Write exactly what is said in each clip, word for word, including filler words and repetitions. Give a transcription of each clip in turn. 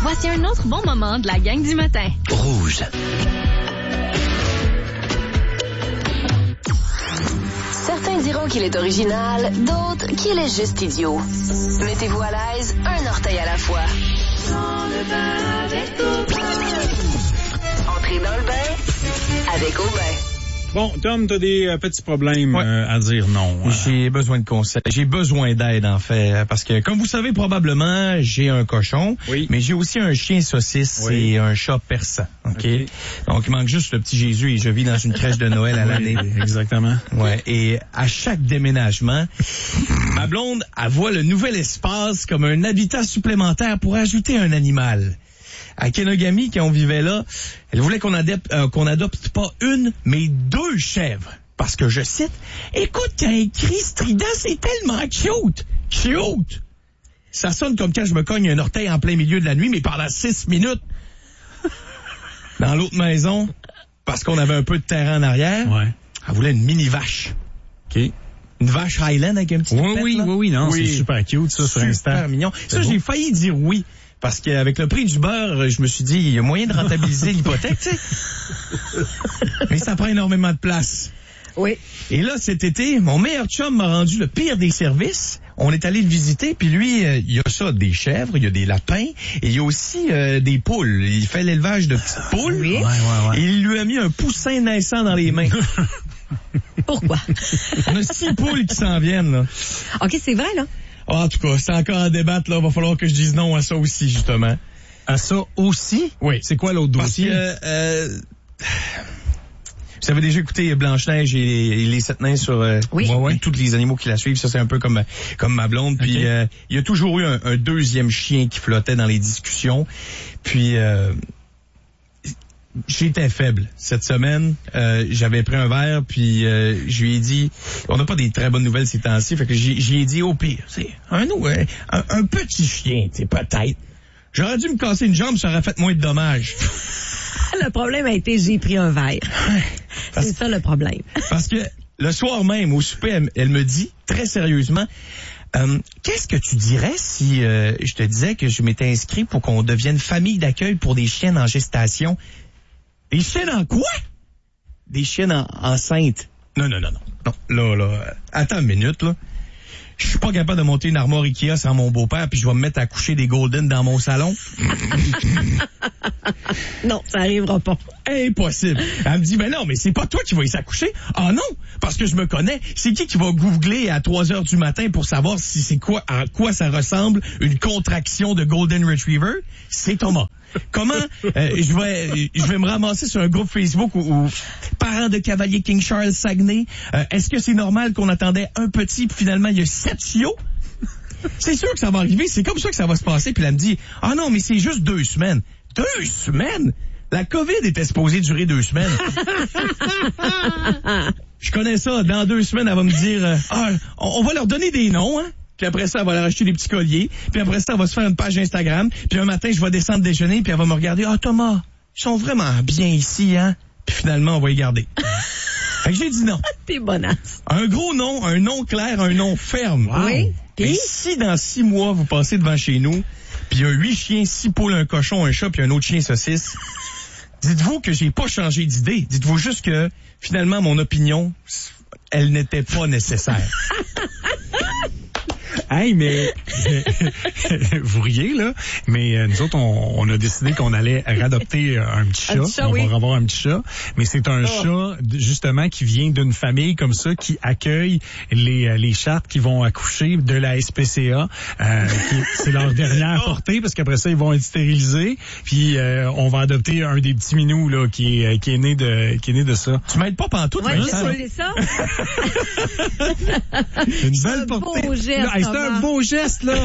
Voici un autre bon moment de la gang du matin. Rouge. Certains diront qu'il est original, d'autres qu'il est juste idiot. Mettez-vous à l'aise, un orteil à la fois. Entrez dans le bain avec Aubin. Bon, Tom, t'as des euh, petits problèmes ouais. euh, à dire non. Euh. J'ai besoin de conseils. J'ai besoin d'aide, en fait. Parce que, comme vous savez probablement, j'ai un cochon. Oui. Mais j'ai aussi un chien saucisse oui. et un chat persan. OK? okay. Donc, il manque juste le petit Jésus et je vis dans une crèche de Noël à l'année. Oui, exactement. Ouais. Et à chaque déménagement, ma blonde, elle voit le nouvel espace comme un habitat supplémentaire pour ajouter un animal. À Kenogami, quand on vivait là, elle voulait qu'on adopte, euh, qu'on adopte pas une, mais deux chèvres. Parce que, je cite, « Écoute, quand un cri strident, c'est tellement cute! Cute! » Ça sonne comme quand je me cogne un orteil en plein milieu de la nuit, mais pendant six minutes. Dans l'autre maison, parce qu'on avait un peu de terrain en arrière, ouais. elle voulait une mini-vache. OK. Une vache Highland avec un petit Oui, pépette, oui, là. oui, oui, non, oui. c'est super cute, ça, sur Super Insta. Super mignon. Ça, bon. J'ai failli dire oui. Parce qu'avec le prix du beurre, je me suis dit, il y a moyen de rentabiliser l'hypothèque, tu sais. Mais ça prend énormément de place. Oui. Et là, cet été, mon meilleur chum m'a rendu le pire des services. On est allé le visiter, puis lui, euh, il y a ça, des chèvres, il y a des lapins, et il y a aussi euh, des poules. Il fait l'élevage de petites poules. Oui. Ouais, ouais, ouais. Et il lui a mis un poussin naissant dans les mains. Pourquoi? On a six poules qui s'en viennent, là. OK, c'est vrai, là. Oh, en tout cas, c'est encore à débattre, là. Va falloir que je dise non à ça aussi, justement. À ça aussi? Oui. C'est quoi l'autre dossier? Parce que, euh, vous avez déjà écouté Blanche-Neige et les, et les Sept Nains sur euh, oui. ouais, ouais. tous les animaux qui la suivent. Ça, c'est un peu comme comme ma blonde. Puis, okay. euh, il y a toujours eu un, un deuxième chien qui flottait dans les discussions. Puis, euh, j'étais faible cette semaine. Euh, j'avais pris un verre, puis euh, je lui ai dit, on n'a pas des très bonnes nouvelles ces temps-ci, fait que j'ai, j'ai dit au pire, c'est un, un, un petit chien, c'est peut-être. J'aurais dû me casser une jambe, ça aurait fait moins de dommages. Le problème a été, j'ai pris un verre. Parce, c'est ça le problème. Parce que le soir même, au souper, elle, elle me dit, très sérieusement, euh, qu'est-ce que tu dirais si euh, je te disais que je m'étais inscrit pour qu'on devienne famille d'accueil pour des chiennes en gestation? Des chiennes en quoi? Des chiennes en, enceintes. Non, non, non, non. Non, là, là, attends une minute, là. Je suis pas capable de monter une armoire Ikea sans mon beau-père, puis je vais me mettre à coucher des Golden dans mon salon. Non, ça arrivera pas. Impossible. Elle me dit, ben non, mais c'est pas toi qui vas y s'accoucher. Ah non, parce que je me connais. C'est qui qui va googler à trois heures du matin pour savoir si c'est quoi, à quoi ça ressemble une contraction de Golden Retriever? C'est Thomas. Comment euh, je vais je vais me ramasser sur un groupe Facebook où, où parents de cavalier King Charles Saguenay, euh, est-ce que c'est normal qu'on attendait un petit puis finalement il y a sept chiots? C'est sûr que ça va arriver, c'est comme ça que ça va se passer. Puis elle me dit, ah non, mais c'est juste deux semaines. Deux semaines? La COVID était supposée durer deux semaines. Je connais ça. Dans deux semaines, elle va me dire, euh, ah, on, on va leur donner des noms, hein? Puis après ça, elle va leur acheter des petits colliers. Puis après ça, elle va se faire une page Instagram. Puis un matin, je vais descendre déjeuner. Puis elle va me regarder. Ah, Thomas, ils sont vraiment bien ici, hein? Puis finalement, on va y garder. Fait que j'ai dit non. T'es bonasse. Un gros nom, un nom clair, un nom ferme. Wow. Oui. Et si dans six mois, vous passez devant chez nous, puis il y a huit chiens, six poules, un cochon, un chat, puis un autre chien saucisse, dites-vous que j'ai pas changé d'idée. Dites-vous juste que, finalement, mon opinion, elle n'était pas nécessaire. Hey, mais vous riez, là, mais euh, nous autres, on, on a décidé qu'on allait radopter un petit chat. Un petit chat, on oui. va avoir un petit chat. Mais c'est un oh. chat, justement, qui vient d'une famille comme ça, qui accueille les, les chattes qui vont accoucher de la S P C A. Euh, qui, c'est leur dernière portée, parce qu'après ça, ils vont être stérilisés. Puis, euh, on va adopter un des petits minous, là, qui est, qui est né de, qui est né de ça. Tu m'aides pas pantoute, ouais, Vincent? c'est ça. Une belle portée. Beau geste, là, hey, c'est un beau geste, là.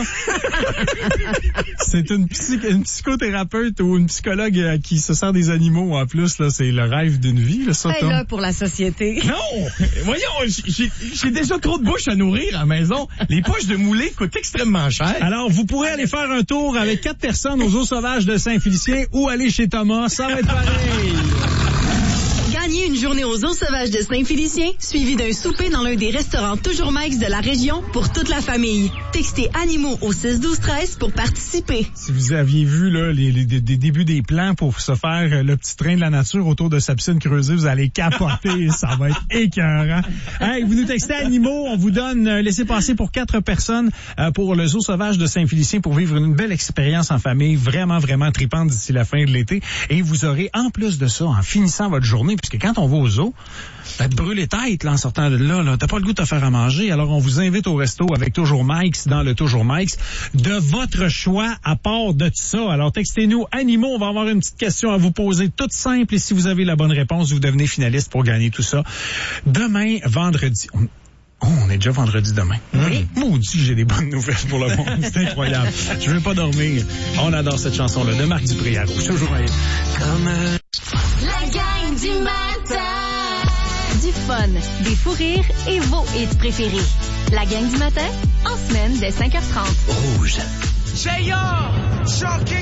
C'est une, psy, une psychothérapeute ou une psychologue euh, qui se sert des animaux, en plus, là. C'est le rêve d'une vie, là, ça, Elle est là pour la société. Non! Voyons, j'ai, j'ai déjà trop de bouches à nourrir à la maison. Les poches de moulée coûtent extrêmement cher. Alors, vous pourrez aller faire un tour avec quatre personnes aux eaux sauvages de Saint-Félicien ou aller chez Thomas. Ça va être pareil. Gagnez une journée aux Eaux Sauvages de Saint-Félicien, suivie d'un souper dans l'un des restaurants Toujours Mike's de la région pour toute la famille. Textez Animaux au six douze treize pour participer. Si vous aviez vu là les, les, les débuts des plans pour se faire le petit train de la nature autour de sa piscine creusée, vous allez capoter. Ça va être écœurant. Hey, vous nous textez Animaux, on vous donne euh, laissez-passer pour quatre personnes euh, pour le Zoo Sauvage de Saint-Félicien pour vivre une belle expérience en famille, vraiment, vraiment tripante d'ici la fin de l'été. Et vous aurez, en plus de ça, en finissant votre journée, puisque quand on va au zoo, t'as te brûler tête là, en sortant de là, là. T'as pas le goût de te faire à manger. Alors, on vous invite au resto avec Toujours Mike's dans le Toujours Mike's de votre choix à part de ça. Alors, textez-nous Animaux. On va avoir une petite question à vous poser toute simple. Et si vous avez la bonne réponse, vous devenez finaliste pour gagner tout ça. Demain, vendredi... On... Oh, on est déjà vendredi demain. Oui. Maudit, j'ai des bonnes nouvelles pour le monde. C'est incroyable. Je veux pas dormir. On adore cette chanson-là de Marc Dupré à Rouge. Toujours comme... La gang du matin. Du fun, des fous rires et vos hits préférés. La gang du matin, en semaine dès cinq heures trente. Rouge. J R, Shocking